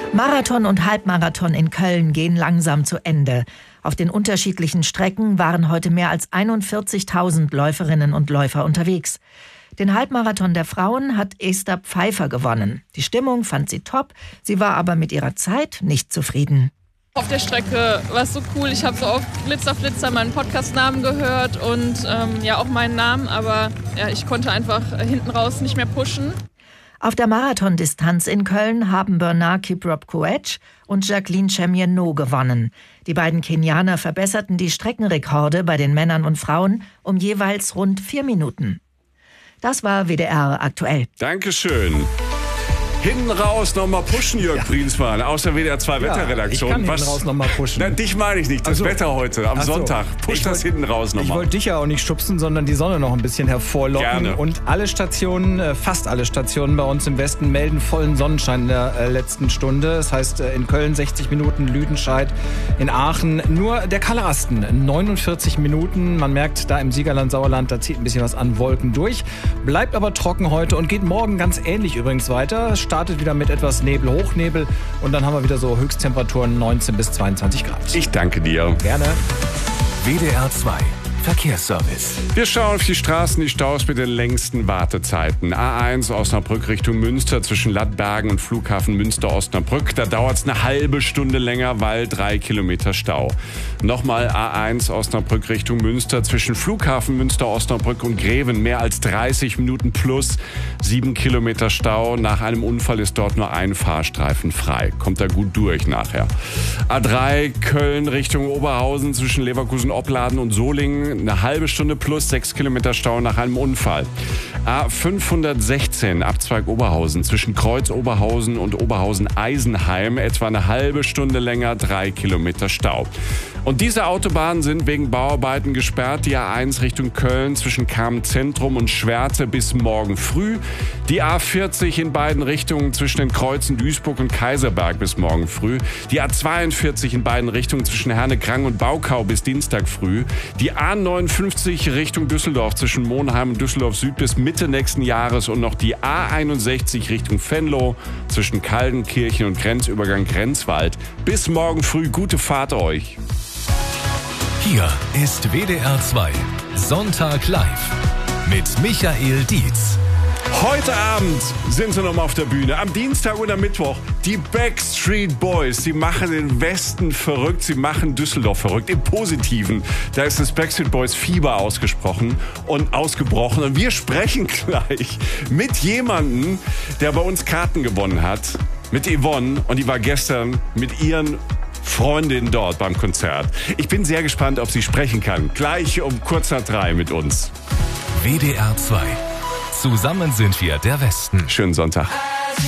Marathon und Halbmarathon in Köln gehen langsam zu Ende. Auf den unterschiedlichen Strecken waren heute mehr als 41.000 Läuferinnen und Läufer unterwegs. Den Halbmarathon der Frauen hat Esther Pfeiffer gewonnen. Die Stimmung fand sie top, sie war aber mit ihrer Zeit nicht zufrieden. Auf der Strecke war es so cool, ich habe so oft Flitzer meinen Podcast-Namen gehört und auch meinen Namen, aber ich konnte einfach hinten raus nicht mehr pushen. Auf der Marathondistanz in Köln haben Bernard Kiprop-Koech und Jacqueline Chemien-No gewonnen. Die beiden Kenianer verbesserten die Streckenrekorde bei den Männern und Frauen um jeweils rund 4 Minuten. Das war WDR aktuell. Dankeschön. Hinten raus nochmal pushen, Jörg Briensmann, aus der WDR 2 Wetterredaktion. Ich kann hinten raus nochmal pushen. Nein, dich meine ich nicht, das Wetter heute am Sonntag. Push das hinten raus nochmal. Ich wollte dich ja auch nicht schubsen, sondern die Sonne noch ein bisschen hervorlocken. Gerne. Und alle Stationen, fast alle Stationen bei uns im Westen melden vollen Sonnenschein in der letzten Stunde. Das heißt, in Köln 60 Minuten, Lüdenscheid, in Aachen nur der Kalle Asten 49 Minuten. Man merkt, da im Siegerland, Sauerland, da zieht ein bisschen was an Wolken durch. Bleibt aber trocken heute und geht morgen ganz ähnlich übrigens weiter. Startet wieder mit etwas Nebel, Hochnebel und dann haben wir wieder so Höchsttemperaturen 19 bis 22 Grad. Ich danke dir. Gerne. WDR 2 Verkehrsservice. Wir schauen auf die Straßen, die Staus mit den längsten Wartezeiten. A1 Osnabrück Richtung Münster zwischen Lattbergen und Flughafen Münster-Osnabrück. Da dauert es eine halbe Stunde länger, weil 3 Kilometer Stau. Nochmal A1 Osnabrück Richtung Münster zwischen Flughafen Münster-Osnabrück und Greven. Mehr als 30 Minuten plus 7 Kilometer Stau. Nach einem Unfall ist dort nur ein Fahrstreifen frei. Kommt da gut durch nachher. A3 Köln Richtung Oberhausen zwischen Leverkusen-Opladen und Solingen. Eine halbe Stunde plus 6 Kilometer Stau nach einem Unfall. A516 Abzweig Oberhausen zwischen Kreuz Oberhausen und Oberhausen-Eisenheim. Etwa eine halbe Stunde länger, 3 Kilometer Stau. Und diese Autobahnen sind wegen Bauarbeiten gesperrt. Die A1 Richtung Köln zwischen Kamen-Zentrum und Schwerte bis morgen früh. Die A40 in beiden Richtungen zwischen den Kreuzen Duisburg und Kaiserberg bis morgen früh. Die A42 in beiden Richtungen zwischen Herne-Krang und Baukau bis Dienstag früh. Die A59 Richtung Düsseldorf zwischen Monheim und Düsseldorf Süd bis Mitte nächsten Jahres. Und noch die A61 Richtung Venlo zwischen Kaldenkirchen und Grenzübergang Grenzwald. Bis morgen früh. Gute Fahrt euch. Hier ist WDR 2 Sonntag live mit Michael Dietz. Heute Abend sind sie nochmal auf der Bühne. Am Dienstag und am Mittwoch die Backstreet Boys. Sie machen den Westen verrückt, sie machen Düsseldorf verrückt. Im Positiven. Da ist das Backstreet Boys Fieber ausgebrochen. Und wir sprechen gleich mit jemandem, der bei uns Karten gewonnen hat. Mit Yvonne. Und die war gestern mit ihren Freundin dort beim Konzert. Ich bin sehr gespannt, ob sie sprechen kann. Gleich um kurz nach 3 mit uns. WDR 2. Zusammen sind wir der Westen. Schönen Sonntag.